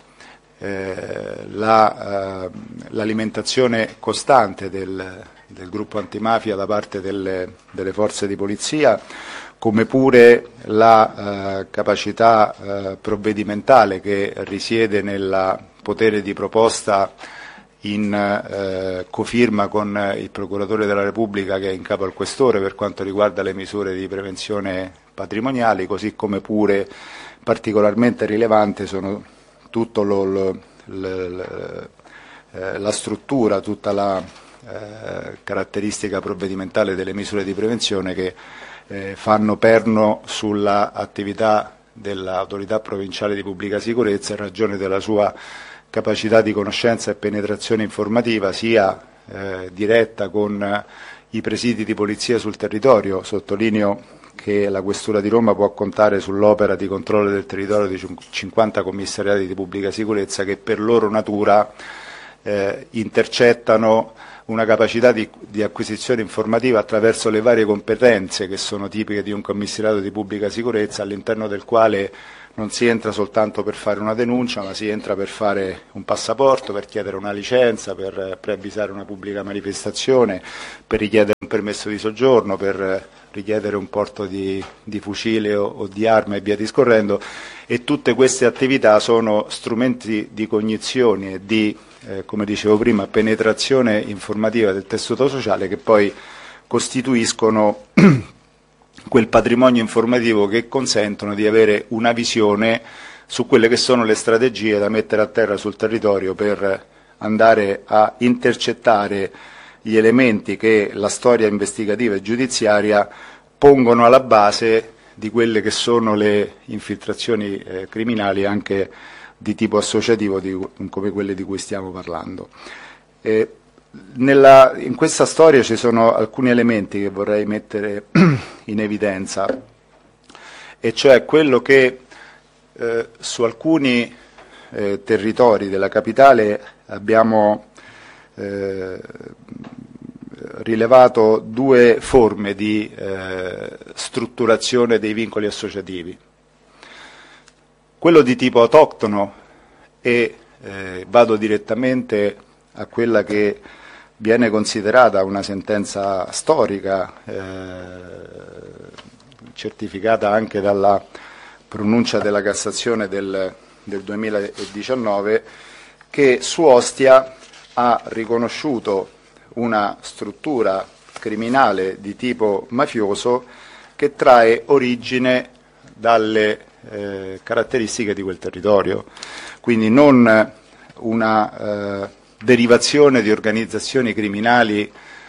S9: l'alimentazione costante del gruppo antimafia da parte delle forze di polizia, come pure la capacità provvedimentale che risiede nel potere di proposta in cofirma con il procuratore della Repubblica che è in capo al questore per quanto riguarda le misure di prevenzione patrimoniali, così come pure particolarmente rilevante sono tutto la struttura, tutta la caratteristica provvedimentale delle misure di prevenzione che fanno perno sulla attività dell'autorità provinciale di pubblica sicurezza in ragione della sua capacità di conoscenza e penetrazione informativa sia diretta con i presidi di polizia sul territorio. Sottolineo che la Questura di Roma può contare sull'opera di controllo del territorio di 50 commissariati di pubblica sicurezza che per loro natura intercettano una capacità di acquisizione informativa attraverso le varie competenze che sono tipiche di un commissariato di pubblica sicurezza, all'interno del quale non si entra soltanto per fare una denuncia, ma si entra per fare un passaporto, per chiedere una licenza, per preavvisare una pubblica manifestazione, per richiedere un permesso di soggiorno, per richiedere un porto di fucile o di arma e via discorrendo, e tutte queste attività sono strumenti di cognizione e di, come dicevo prima, penetrazione informativa del tessuto sociale che poi costituiscono quel patrimonio informativo che consentono di avere una visione su quelle che sono le strategie da mettere a terra sul territorio per andare a intercettare gli elementi che la storia investigativa e giudiziaria pongono alla base di quelle che sono le infiltrazioni criminali anche di tipo associativo come quelle di cui stiamo parlando. In questa storia ci sono alcuni elementi che vorrei mettere in evidenza, e cioè quello che su alcuni territori della capitale abbiamo rilevato due forme di strutturazione dei vincoli associativi. Quello di tipo autoctono, e vado direttamente a quella che viene considerata una sentenza storica, certificata anche dalla pronuncia della Cassazione del 2019, che su Ostia ha riconosciuto una struttura criminale di tipo mafioso che trae origine dalle caratteristiche di quel territorio, quindi non una derivazione di organizzazioni criminali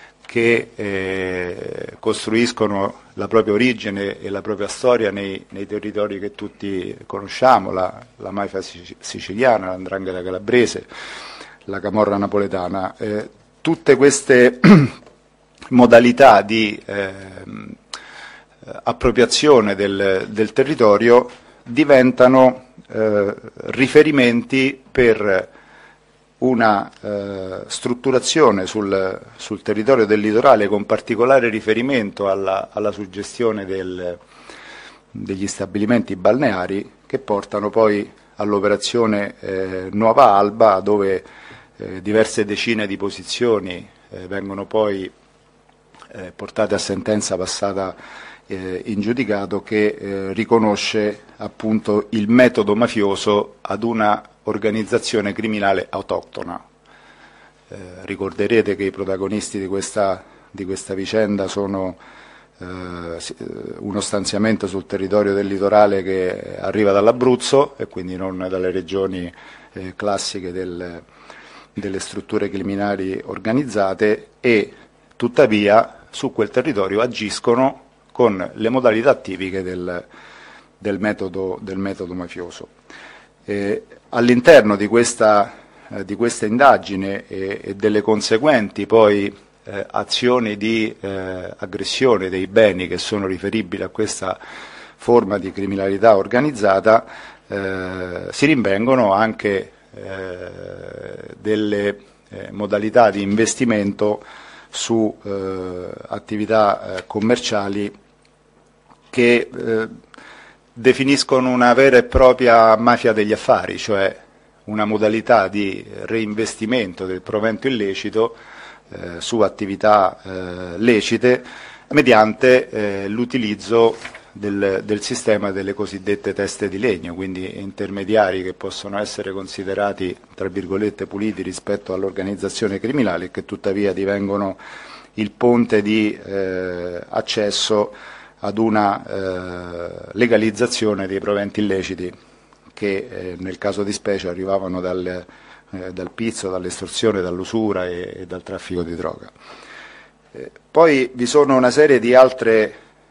S9: che costruiscono la propria origine e la propria storia nei territori che tutti conosciamo, la mafia siciliana, la 'ndrangheta calabrese, la camorra napoletana. Tutte queste modalità di appropriazione del territorio diventano riferimenti per una strutturazione sul territorio del litorale, con particolare riferimento alla suggestione degli stabilimenti balneari, che portano poi all'operazione Nuova Alba, dove diverse decine di posizioni vengono poi portate a sentenza passata in giudicato, che riconosce appunto il metodo mafioso ad una organizzazione criminale autoctona. Ricorderete che i protagonisti di questa vicenda sono uno stanziamento sul territorio del litorale che arriva dall'Abruzzo e quindi non dalle regioni classiche delle strutture criminali organizzate, e tuttavia su quel territorio agiscono con le modalità tipiche del metodo mafioso. All'interno di questa indagine e delle conseguenti poi azioni di aggressione dei beni che sono riferibili a questa forma di criminalità organizzata, si rinvengono anche delle modalità di investimento su attività commerciali che definiscono una vera e propria mafia degli affari, cioè una modalità di reinvestimento del provento illecito su attività lecite mediante l'utilizzo del sistema delle cosiddette teste di legno, quindi intermediari che possono essere considerati, tra virgolette, puliti rispetto all'organizzazione criminale, che tuttavia divengono il ponte di accesso ad una legalizzazione dei proventi illeciti che nel caso di specie arrivavano dal pizzo, dall'estorsione, dall'usura e dal traffico di droga. Poi vi sono una serie di altre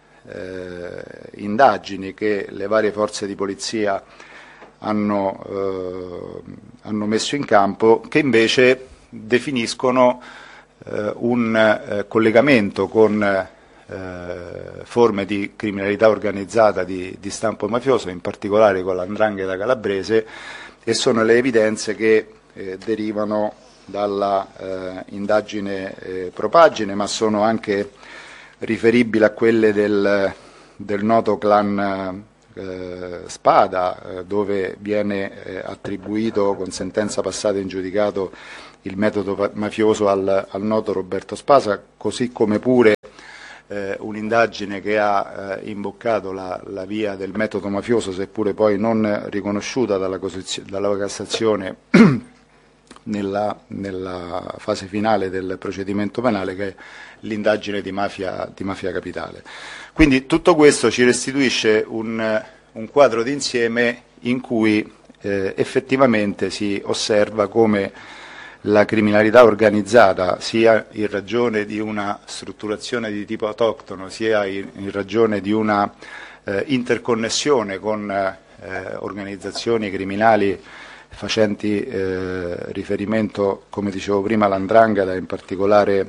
S9: indagini che le varie forze di polizia hanno messo in campo, che invece definiscono un collegamento con forme di criminalità organizzata di stampo mafioso, in particolare con l''ndrangheta calabrese, e sono le evidenze che derivano dalla indagine Propagine, ma sono anche riferibili a quelle del noto clan Spada, dove viene attribuito con sentenza passata in giudicato il metodo mafioso al noto Roberto Spasa, così come pure un'indagine che ha imboccato la via del metodo mafioso, seppure poi non riconosciuta dalla Cassazione nella fase finale del procedimento penale, che è l'indagine di mafia capitale. Quindi tutto questo ci restituisce un quadro d'insieme in cui effettivamente si osserva come la criminalità organizzata, sia in ragione di una strutturazione di tipo autoctono, sia in ragione di una interconnessione con organizzazioni criminali facenti riferimento, come dicevo prima, all''ndrangheta, in particolare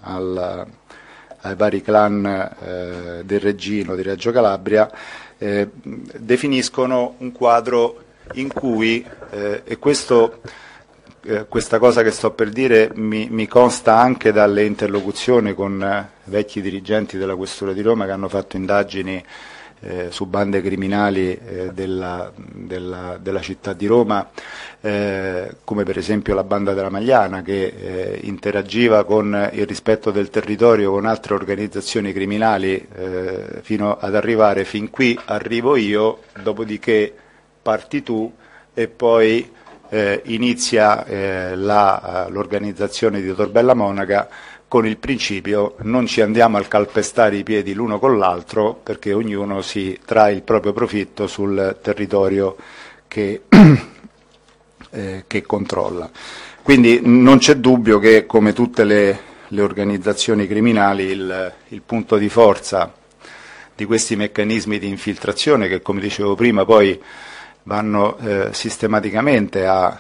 S9: ai vari clan del Reggino, di Reggio Calabria, definiscono un quadro in cui, e questa cosa che sto per dire mi consta anche dalle interlocuzioni con vecchi dirigenti della Questura di Roma che hanno fatto indagini su bande criminali della città di Roma, come per esempio la banda della Magliana, che interagiva con il rispetto del territorio con altre organizzazioni criminali, fino ad arrivare fin qui arrivo io, dopodiché parti tu, e poi inizia l'organizzazione di Dottor Bella Monaca con il principio: non ci andiamo a calpestare i piedi l'uno con l'altro, perché ognuno si trae il proprio profitto sul territorio che controlla. Quindi non c'è dubbio che, come tutte le organizzazioni criminali, il punto di forza di questi meccanismi di infiltrazione, che come dicevo prima poi vanno sistematicamente a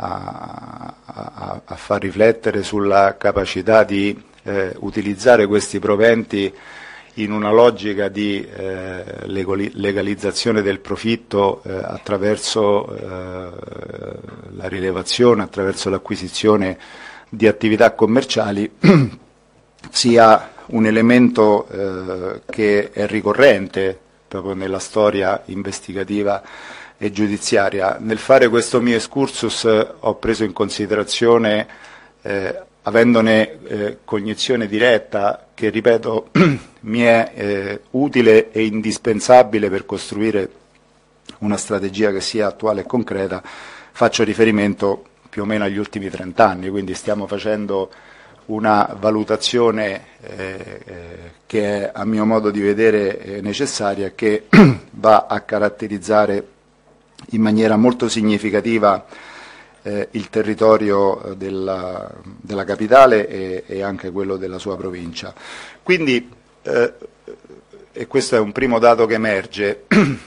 S9: far riflettere sulla capacità di utilizzare questi proventi in una logica di legalizzazione del profitto attraverso la rilevazione, attraverso l'acquisizione di attività commerciali, sia un elemento che è ricorrente proprio nella storia investigativa e giudiziaria. Nel fare questo mio excursus ho preso in considerazione, avendone cognizione diretta, che ripeto mi è utile e indispensabile per costruire una strategia che sia attuale e concreta. Faccio riferimento più o meno agli ultimi 30 anni, quindi stiamo facendo una valutazione che è, a mio modo di vedere, necessaria, che va a caratterizzare in maniera molto significativa il territorio della capitale e anche quello della sua provincia. Quindi, e questo è un primo dato che emerge,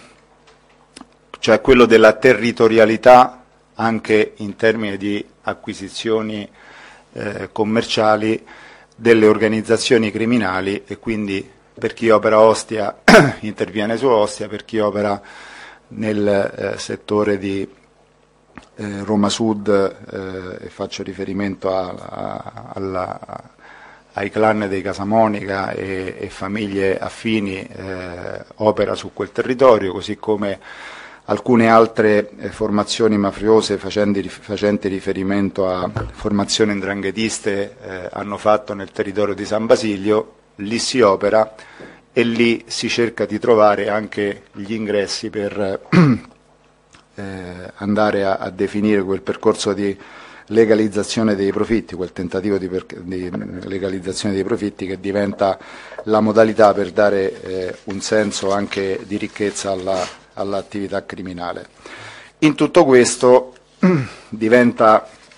S9: cioè quello della territorialità anche in termini di acquisizioni commerciali delle organizzazioni criminali, e quindi per chi opera a Ostia interviene su Ostia, per chi opera nel settore di Roma Sud, e faccio riferimento ai clan dei Casamonica e famiglie affini, opera su quel territorio, così come alcune altre formazioni mafiose facenti riferimento a formazioni 'ndranghetiste hanno fatto nel territorio di San Basilio. Lì si opera e lì si cerca di trovare anche gli ingressi per andare a definire quel percorso di legalizzazione dei profitti, quel tentativo di legalizzazione dei profitti che diventa la modalità per dare un senso anche di ricchezza all'attività criminale. In tutto questo diventa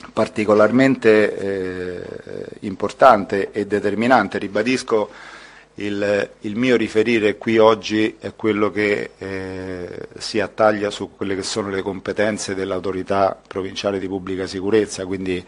S9: particolarmente importante e determinante. Ribadisco il mio riferire qui oggi è quello che si attaglia su quelle che sono le competenze dell'autorità provinciale di pubblica sicurezza, quindi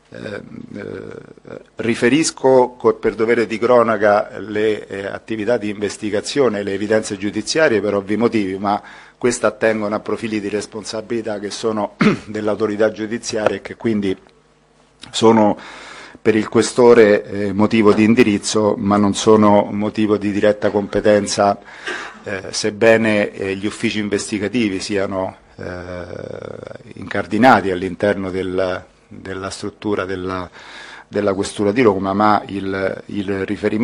S9: riferisco per dovere di cronaca le attività di investigazione e le evidenze giudiziarie per ovvi motivi, ma queste attengono a profili di responsabilità che sono dell'autorità giudiziaria e che quindi sono per il questore motivo di indirizzo, ma non sono motivo di diretta competenza, sebbene gli uffici investigativi siano incardinati all'interno della struttura della Questura di Roma, ma il riferimento